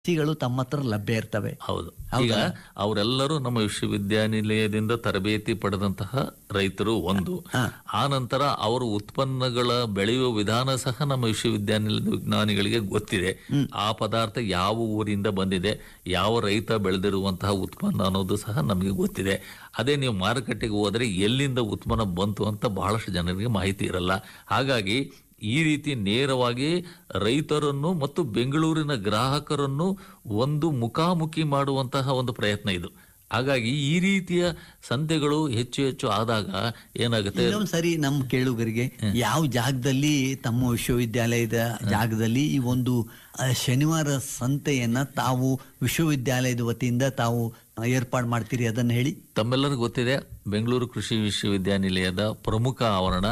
ಗಳು ತಮ್ಮ ಹತ್ರ ಲಭ್ಯ ಇರ್ತವೆ. ಹೌದು. ಈಗ ಅವರೆಲ್ಲರೂ ನಮ್ಮ ವಿಶ್ವವಿದ್ಯಾನಿಲಯದಿಂದ ತರಬೇತಿ ಪಡೆದಂತಹ ರೈತರು ಒಂದು. ಆ ನಂತರ ಅವರ ಉತ್ಪನ್ನಗಳ ಬೆಳೆಯುವ ವಿಧಾನ ಸಹ ನಮ್ಮ ವಿಶ್ವವಿದ್ಯಾನಿಲಯದ ವಿಜ್ಞಾನಿಗಳಿಗೆ ಗೊತ್ತಿದೆ. ಆ ಪದಾರ್ಥ ಯಾವ ಊರಿಂದ ಬಂದಿದೆ, ಯಾವ ರೈತ ಬೆಳೆದಿರುವಂತಹ ಉತ್ಪನ್ನ ಅನ್ನೋದು ಸಹ ನಮಗೆ ಗೊತ್ತಿದೆ. ಅದೇ ನೀವು ಮಾರುಕಟ್ಟೆಗೆ ಹೋದರೆ ಎಲ್ಲಿಂದ ಉತ್ಪನ್ನ ಬಂತು ಅಂತ ಬಹಳಷ್ಟು ಜನರಿಗೆ ಮಾಹಿತಿ ಇರಲ್ಲ. ಹಾಗಾಗಿ ಈ ರೀತಿ ನೇರವಾಗಿ ರೈತರನ್ನು ಮತ್ತು ಬೆಂಗಳೂರಿನ ಗ್ರಾಹಕರನ್ನು ಒಂದು ಮುಖಾಮುಖಿ ಮಾಡುವಂತಹ ಒಂದು ಪ್ರಯತ್ನ ಇದು. ಹಾಗಾಗಿ ಈ ರೀತಿಯ ಸಂತೆಗಳು ಹೆಚ್ಚು ಹೆಚ್ಚು ಆದಾಗ ಏನಾಗುತ್ತೆ, ಸರಿ ನಮ್ಮ ಕೇಳುಗರಿಗೆ ಯಾವ ಜಾಗದಲ್ಲಿ ತಮ್ಮ ವಿಶ್ವವಿದ್ಯಾಲಯದ ಜಾಗದಲ್ಲಿ ಈ ಒಂದು ಶನಿವಾರ ಸಂತೆಯನ್ನ ತಾವು ವಿಶ್ವವಿದ್ಯಾಲಯದ ವತಿಯಿಂದ ತಾವು ಏರ್ಪಾಡು ಮಾಡ್ತೀರಿ ಅದನ್ನು ಹೇಳಿ. ತಮ್ಮೆಲ್ಲರಿಗೂ ಗೊತ್ತಿದೆ, ಬೆಂಗಳೂರು ಕೃಷಿ ವಿಶ್ವವಿದ್ಯಾನಿಲಯದ ಪ್ರಮುಖ ಆವರಣ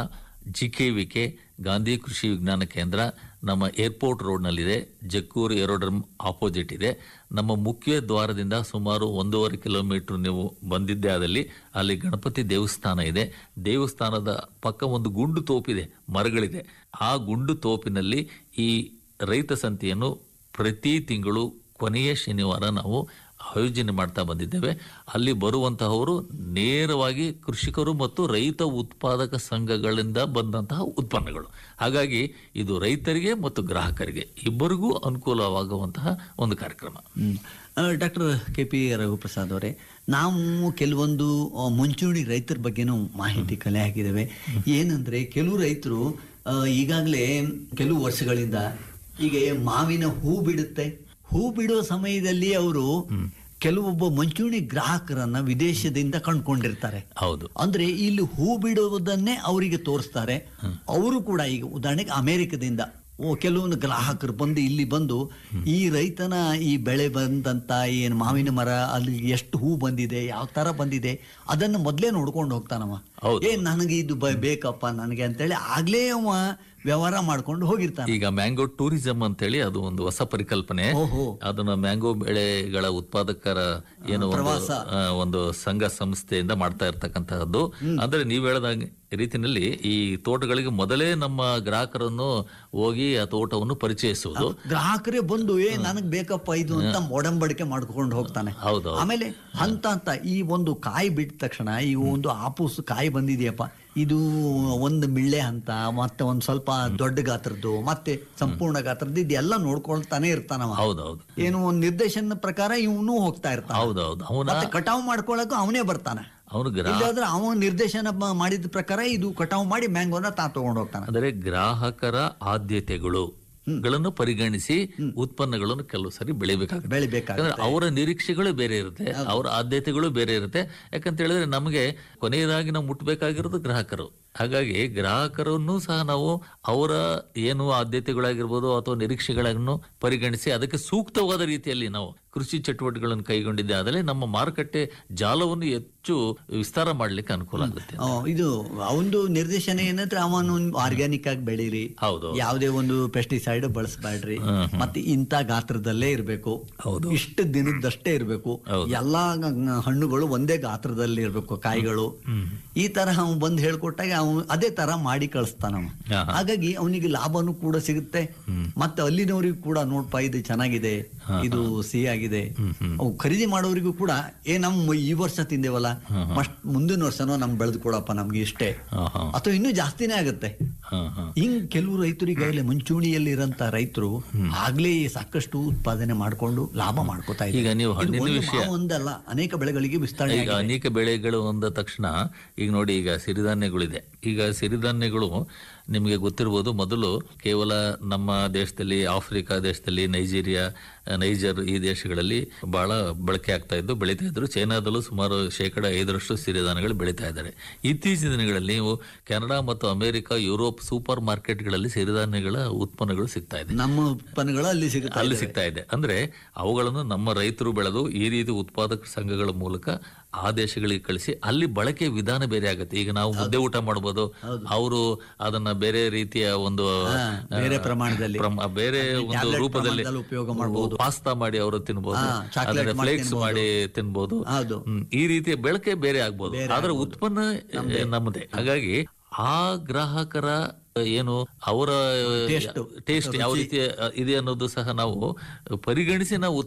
GKVK ಗಾಂಧಿ ಕೃಷಿ ವಿಜ್ಞಾನ ಕೇಂದ್ರ ನಮ್ಮ ಏರ್ಪೋರ್ಟ್ ರೋಡ್ನಲ್ಲಿದೆ. ಜಕ್ಕೂರು ಏರೋಡ್ರಮ್ ಆಪೋಸಿಟ್ ಇದೆ. ನಮ್ಮ ಮುಖ್ಯ ದ್ವಾರದಿಂದ ಸುಮಾರು 1.5 ಕಿಲೋಮೀಟರ್ ನೀವು ಬಂದಿದ್ದೇ ಆದಲ್ಲಿ ಅಲ್ಲಿ ಗಣಪತಿ ದೇವಸ್ಥಾನ ಇದೆ. ದೇವಸ್ಥಾನದ ಪಕ್ಕ ಒಂದು ಗುಂಡು ತೋಪಿದೆ, ಮರಗಳಿದೆ. ಆ ಗುಂಡು ತೋಪಿನಲ್ಲಿ ಈ ರೈತ ಸಂತೆಯನ್ನು ಪ್ರತಿ ತಿಂಗಳು ಕೊನೆಯ ಶನಿವಾರ ನಾವು ಆಯೋಜನೆ ಮಾಡ್ತಾ ಬಂದಿದ್ದೇವೆ. ಅಲ್ಲಿ ಬರುವಂತಹವರು ನೇರವಾಗಿ ಕೃಷಿಕರು ಮತ್ತು ರೈತ ಉತ್ಪಾದಕ ಸಂಘಗಳಿಂದ ಬಂದಂತಹ ಉತ್ಪನ್ನಗಳು. ಹಾಗಾಗಿ ಇದು ರೈತರಿಗೆ ಮತ್ತು ಗ್ರಾಹಕರಿಗೆ ಇಬ್ಬರಿಗೂ ಅನುಕೂಲವಾಗುವಂತಹ ಒಂದು ಕಾರ್ಯಕ್ರಮ. ಡಾಕ್ಟರ್ KP ರಘುಪ್ರಸಾದ್ ಅವರೇ, ನಾವು ಕೆಲವೊಂದು ಮುಂಚೂಣಿ ರೈತರ ಬಗ್ಗೆನೂ ಮಾಹಿತಿ ಕಲೆ ಹಾಕಿದ್ದೇವೆ. ಏನಂದ್ರೆ ಕೆಲವು ರೈತರು ಈಗಾಗಲೇ ಕೆಲವು ವರ್ಷಗಳಿಂದ ಈಗ ಮಾವಿನ ಹೂ ಬಿಡುತ್ತೆ, ಹೂ ಬಿಡುವ ಸಮಯದಲ್ಲಿ ಅವರು ಕೆಲವೊಬ್ಬ ಮುಂಚೂಣಿ ಗ್ರಾಹಕರನ್ನ ವಿದೇಶದಿಂದ ಕಂಡುಕೊಂಡಿರ್ತಾರೆ. ಹೌದು. ಅಂದ್ರೆ ಇಲ್ಲಿ ಹೂ ಬಿಡುವುದನ್ನೇ ಅವರಿಗೆ ತೋರಿಸ್ತಾರೆ. ಅವರು ಕೂಡ ಈಗ ಉದಾಹರಣೆಗೆ ಅಮೆರಿಕದಿಂದ ಕೆಲವೊಂದು ಗ್ರಾಹಕರು ಬಂದು ಇಲ್ಲಿ ಬಂದು ಈ ರೈತನ ಈ ಬೆಳೆ ಬಂದಂತ ಏನು ಮಾವಿನ ಮರ ಅಲ್ಲಿ ಎಷ್ಟು ಹೂ ಬಂದಿದೆ, ಯಾವ ತರ ಬಂದಿದೆ ಅದನ್ನು ಮೊದಲೇ ನೋಡ್ಕೊಂಡು ಹೋಗ್ತಾನವ. ನನಗೆ ಇದು ಬೇಕಪ್ಪ ನನಗೆ ಅಂತೇಳಿ ಆಗ್ಲೇ ಅವ ವ್ಯವಹಾರ ಮಾಡ್ಕೊಂಡು ಹೋಗಿರ್ತಾನೆ. ಈಗ ಮ್ಯಾಂಗೋ ಟೂರಿಸಂ ಅಂತೇಳಿ ಅದು ಒಂದು ಹೊಸ ಪರಿಕಲ್ಪನೆ. ಅದನ್ನ ಮ್ಯಾಂಗೋ ಬೆಳೆಗಳ ಉತ್ಪಾದಕರ ಏನು ಒಂದು ಸಂಘ ಸಂಸ್ಥೆಯಿಂದ ಮಾಡ್ತಾ ಇರ್ತಕ್ಕಂತಹದ್ದು. ಅಂದ್ರೆ ನೀವ್ ಹೇಳದ ರೀತಿನಲ್ಲಿ ಈ ತೋಟಗಳಿಗೆ ಮೊದಲೇ ನಮ್ಮ ಗ್ರಾಹಕರನ್ನು ಹೋಗಿ ಆ ತೋಟವನ್ನು ಪರಿಚಯಿಸುವುದು. ಗ್ರಾಹಕರೇ ಬಂದು ನನಗ್ ಬೇಕಪ್ಪ ಇದು ಅಂತ ಒಡಂಬಡಿಕೆ ಮಾಡ್ಕೊಂಡು ಹೋಗ್ತಾನೆ. ಹೌದು. ಆಮೇಲೆ ಹಂತ ಈ ಒಂದು ಕಾಯಿ ಬಿಟ್ಟ ತಕ್ಷಣ ಈ ಒಂದು ಆಪೂಸ್ ಕಾಯಿ ಬಂದಿದೆಯಪ್ಪ, ಇದು ಒಂದು ಮಿಳ್ಳೆ ಹಂತ, ಮತ್ತೆ ಒಂದ್ ಸ್ವಲ್ಪ ದೊಡ್ಡ ಗಾತ್ರದ್ದು, ಮತ್ತೆ ಸಂಪೂರ್ಣ ಗಾತ್ರದ್ದು, ಇದೆಲ್ಲ ನೋಡ್ಕೊಳ್ತಾನೆ ಇರ್ತಾನವ. ಹೌದೌದು. ಏನು ಒಂದು ನಿರ್ದೇಶನ ಪ್ರಕಾರ ಇವನು ಹೋಗ್ತಾ ಇರ್ತಾನೆ. ಹೌದೌದು. ಮತ್ತೆ ಕಟಾವು ಮಾಡ್ಕೊಳಕ್ಕೂ ಅವನೇ ಬರ್ತಾನೆ. ಇಲ್ಲಾದ್ರೆ ಅವನು ನಿರ್ದೇಶನ ಮಾಡಿದ ಪ್ರಕಾರ ಇದು ಕಟಾವು ಮಾಡಿ ಮ್ಯಾಂಗೋನ ತಗೊಂಡು ಹೋಗ್ತಾನೆ. ಅಂದರೆ ಗ್ರಾಹಕರ ಆದ್ಯತೆಗಳು ಗಳನ್ನು ಪರಿಗಣಿಸಿ ಉತ್ಪನ್ನಗಳನ್ನು ಕೆಲವು ಸರಿ ಬೆಳಿಬೇಕಾಗುತ್ತೆ. ಅವರ ನಿರೀಕ್ಷೆಗಳು ಬೇರೆ ಇರುತ್ತೆ, ಅವರ ಆದ್ಯತೆಗಳು ಬೇರೆ ಇರುತ್ತೆ. ಯಾಕಂತ ಹೇಳಿದ್ರೆ ನಮಗೆ ಕೊನೆಯದಾಗಿ ನಾವು ಮುಟ್ಟಬೇಕಾಗಿರೋದು ಗ್ರಾಹಕರು. ಹಾಗಾಗಿ ಗ್ರಾಹಕರನ್ನು ಸಹ ನಾವು ಅವರ ಏನು ಆದ್ಯತೆಗಳಾಗಿರ್ಬೋದು ಅಥವಾ ನಿರೀಕ್ಷೆಗಳನ್ನು ಪರಿಗಣಿಸಿ ಅದಕ್ಕೆ ಸೂಕ್ತವಾದ ರೀತಿಯಲ್ಲಿ ನಾವು ಕೃಷಿ ಚಟುವಟಿಕೆಗಳನ್ನು ಕೈಗೊಂಡಿದ್ದೆ ಆದಲ್ಲಿ ನಮ್ಮ ಮಾರುಕಟ್ಟೆ ಜಾಲವನ್ನು ಹೆಚ್ಚು ವಿಸ್ತಾರ ಮಾಡ್ಲಿಕ್ಕೆ ಅನುಕೂಲ ಆಗುತ್ತೆ. ಇದು ಒಂದು ನಿರ್ದೇಶನ ಏನಂದ್ರೆ ಅವನು ಆರ್ಗ್ಯಾನಿಕ್ ಆಗಿ ಬೆಳೀರಿ, ಯಾವುದೇ ಒಂದು ಪೆಸ್ಟಿಸೈಡ್ ಬಳಸಬೇಡ್ರಿ, ಮತ್ತೆ ಇಂಥ ಗಾತ್ರದಲ್ಲೇ ಇರಬೇಕು, ಇಷ್ಟು ದಿನದಷ್ಟೇ ಇರಬೇಕು, ಎಲ್ಲಾ ಹಣ್ಣುಗಳು ಒಂದೇ ಗಾತ್ರದಲ್ಲಿ ಇರಬೇಕು, ಕಾಯಿಗಳು, ಈ ತರ ಅವನು ಬಂದು ಹೇಳ್ಕೊಟ್ಟಾಗ ಅವನು ಅದೇ ತರ ಮಾಡಿ ಕಳಿಸ್ತಾನವ. ಹಾಗಾಗಿ ಅವನಿಗೆ ಲಾಭನೂ ಕೂಡ ಸಿಗುತ್ತೆ. ಮತ್ತೆ ಅಲ್ಲಿನವರಿಗೂ ಕೂಡ ನೋಡ್ಪಾ ಇದು ಚೆನ್ನಾಗಿದೆ, ಇದು ಸಿಹಿ ಆಗಿದೆ, ಅವು ಖರೀದಿ ಮಾಡೋರಿಗೂ ಕೂಡ ನಮ್ಮ ಈ ವರ್ಷ ತಿಂದೇವಲ್ಲ, ಮುಂದಿನ ವರ್ಷನೋ ನಮ್ ಬೆಳೆದು ಕೊಡಪ್ಪ ನಮ್ಗೆ ಇಷ್ಟೇ, ಅಥವಾ ಇನ್ನೂ ಜಾಸ್ತಿನೇ ಆಗುತ್ತೆ. ಹಿಂಗ್ ಕೆಲವು ರೈತರಿಗಾಗಲೇ ಮುಂಚೂಣಿಯಲ್ಲಿ ಇರಂತ ರೈತರು ಆಗ್ಲೇ ಸಾಕಷ್ಟು ಉತ್ಪಾದನೆ ಮಾಡ್ಕೊಂಡು ಲಾಭ ಮಾಡ್ಕೋತಾ ಇದ್ದಾರೆ. ಈಗ ನೀವು ಹಣ್ಣಿನ ವಿಷಯ ಒಂದಲ್ಲ ಅನೇಕ ಬೆಳೆಗಳಿಗೆ ವಿಸ್ತರಣೆ. ಈಗ ಅನೇಕ ಬೆಳೆಗಳು ಅಂದ ತಕ್ಷಣ ಈಗ ನೋಡಿ, ಈಗ ಸಿರಿಧಾನ್ಯಗಳಿದೆ. ಈಗ ಸಿರಿಧಾನ್ಯಗಳು ನಿಮಗೆ ಗೊತ್ತಿರ್ಬೋದು, ಮೊದಲು ಕೇವಲ ನಮ್ಮ ದೇಶದಲ್ಲಿ, ಆಫ್ರಿಕಾ ದೇಶದಲ್ಲಿ, ನೈಜರ್ ಈ ದೇಶಗಳಲ್ಲಿ ಬಹಳ ಬಳಕೆ ಆಗ್ತಾ ಇದ್ದು ಬೆಳೀತಾ ಇದ್ರು. ಚೈನಾದಲ್ಲೂ ಸುಮಾರು 5% ಸಿರಿಧಾನ್ಯಗಳು ಬೆಳೀತಾ ಇದ್ದಾರೆ. ಇತ್ತೀಚಿನ ದಿನಗಳಲ್ಲಿ ನೀವು ಕೆನಡಾ ಮತ್ತು ಅಮೆರಿಕ, ಯುರೋಪ್ ಸೂಪರ್ ಮಾರ್ಕೆಟ್ಗಳಲ್ಲಿ ಸಿರಿಧಾನ್ಯಗಳ ಉತ್ಪನ್ನಗಳು ಸಿಗ್ತಾ ಇದೆ. ನಮ್ಮ ಉತ್ಪನ್ನಗಳು ಅಲ್ಲಿ ಸಿಗ್ತಾ ಇದೆ. ಅಂದ್ರೆ ಅವುಗಳನ್ನು ನಮ್ಮ ರೈತರು ಬೆಳೆದು ಈ ರೀತಿ ಉತ್ಪಾದಕ ಸಂಘಗಳ ಮೂಲಕ ಆ ದೇಶಗಳಿಗೆ ಕಳಿಸಿ ಅಲ್ಲಿ ಬಳಕೆ ವಿಧಾನ ಬೇರೆ ಆಗುತ್ತೆ. ಈಗ ನಾವು ಮುದ್ದೆ ಊಟ ಮಾಡಬಹುದು, ಅವರು ಅದನ್ನ ಬೇರೆ ರೀತಿಯ ಒಂದು ಬೇರೆ ಪ್ರಮಾಣದಲ್ಲಿ ಬೇರೆ ಒಂದು ರೂಪದಲ್ಲಿ ಉಪಯೋಗ ಮಾಡಬಹುದು. ಪಾಸ್ತಾ ಮಾಡಿ ಅವರು ತಿನ್ಬಹುದು, ಫ್ಲೇಕ್ಸ್ ಮಾಡಿ ತಿನ್ಬಹುದು. ಈ ರೀತಿಯ ಬಳಕೆ ಬೇರೆ ಆಗ್ಬಹುದು, ಆದ್ರೆ ಉತ್ಪನ್ನ ನಮ್ಮದೇ. ಹಾಗಾಗಿ ಆ ಗ್ರಾಹಕರ ಏನು ಅವರ ಟೇಸ್ಟ್ ಯಾವ ರೀತಿ ಇದೆ ಅನ್ನೋದು ಸಹ ನಾವು ಪರಿಗಣಿಸಿ ನಾವು